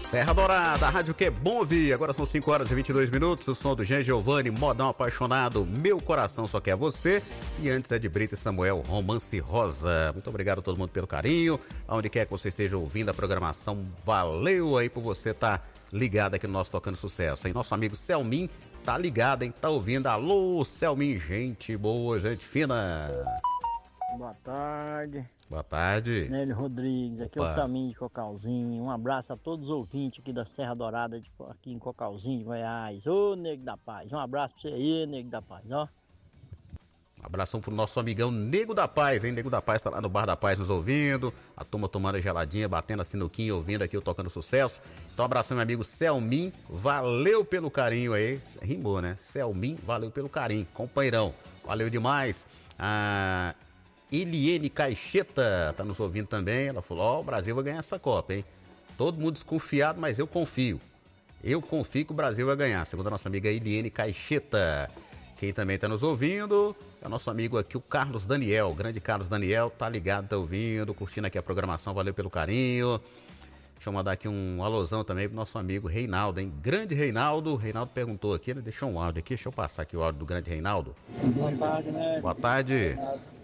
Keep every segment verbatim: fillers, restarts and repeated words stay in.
Serra Dourada, a rádio que é bom ouvir. Agora são cinco horas e vinte e dois minutos. O som do Jean Giovanni, Modão Apaixonado, Meu Coração Só Quer Você. E antes é de Brito e Samuel, Romance Rosa. Muito obrigado a todo mundo pelo carinho. Aonde quer que você esteja ouvindo a programação, valeu aí por você estar tá ligado aqui no nosso Tocando Sucesso. E nosso amigo Selmin tá ligado, hein? Tá ouvindo. Alô, Selmin, gente boa, gente fina. Boa tarde. Boa tarde. Nélio Rodrigues, aqui Opa. É o Caminho de Cocalzinho. Um abraço a todos os ouvintes aqui da Serra Dourada, de, aqui em Cocalzinho, de Goiás. Ô, Nego da Paz. Um abraço pra você aí, Nego da Paz, ó. Um abração pro nosso amigão Nego da Paz, hein? Nego da Paz tá lá no Bar da Paz nos ouvindo. A turma tomando a geladinha, batendo a sinuquinha, ouvindo aqui o Tocando Sucesso. Então, um abração, meu amigo Selmin. Valeu pelo carinho aí. Rimou, né? Selmin, valeu pelo carinho. Companheirão, valeu demais. Ah... Eliene Caixeta tá nos ouvindo também. Ela falou: ó, oh, o Brasil vai ganhar essa Copa, hein? Todo mundo desconfiado, mas eu confio. Eu confio que o Brasil vai ganhar, segundo a nossa amiga Eliene Caixeta. Quem também tá nos ouvindo é o nosso amigo aqui, o Carlos Daniel. O grande Carlos Daniel, tá ligado, tá ouvindo, curtindo aqui a programação. Valeu pelo carinho. Deixa eu mandar aqui um alôzão também pro nosso amigo Reinaldo, hein? Grande Reinaldo. Reinaldo perguntou aqui, ele deixou um áudio aqui. Deixa eu passar aqui o áudio do grande Reinaldo. Boa tarde, né? Boa tarde.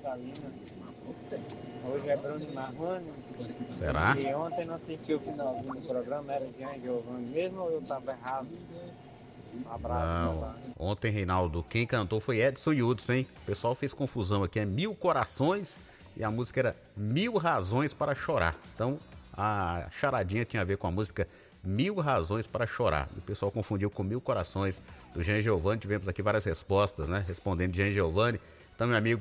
Hoje é Bruno Marrone. Será? E ontem não assisti o finalzinho do programa, era Jean Giovanni mesmo ou eu tava errado? Um abraço. Não, ontem, Reinaldo, quem cantou foi Edson Hudson, hein? O pessoal fez confusão aqui, é Mil Corações e a música era Mil Razões para Chorar. Então, a charadinha tinha a ver com a música Mil Razões para Chorar. O pessoal confundiu com Mil Corações do Jean Giovanni. Tivemos aqui várias respostas, né? Respondendo Jean Giovanni. Então, meu amigo